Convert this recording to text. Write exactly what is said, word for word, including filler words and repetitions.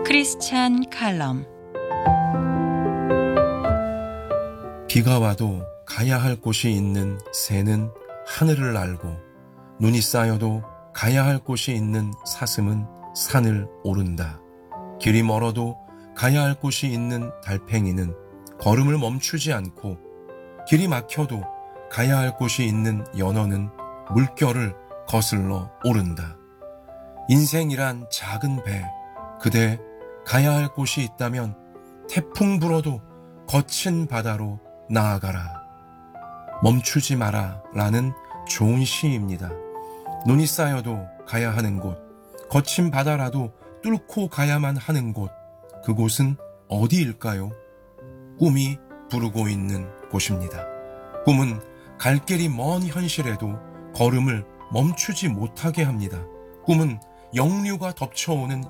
크리스찬 칼럼. 비가 와도 가야 할 곳이 있는 새는 하늘을 알고, 눈이 쌓여도 가야 할 곳이 있는 사슴은 산을 오른다. 길이 멀어도 가야 할 곳이 있는 달팽이는 걸음을 멈추지 않고, 길이 막혀도 가야 할 곳이 있는 연어는 물결을 거슬러 오른다. 인생이란 작은 배, 그대 가야 할 곳이 있다면 태풍 불어도 거친 바다로 나아가라. 멈추지 마라 라는 좋은 시입니다. 눈이 쌓여도 가야 하는 곳, 거친 바다라도 뚫고 가야만 하는 곳, 그곳은 어디일까요? 꿈이 부르고 있는 곳입니다. 꿈은 갈 길이 먼 현실에도 걸음을 멈추지 못하게 합니다. 꿈은 역류가 덮쳐오는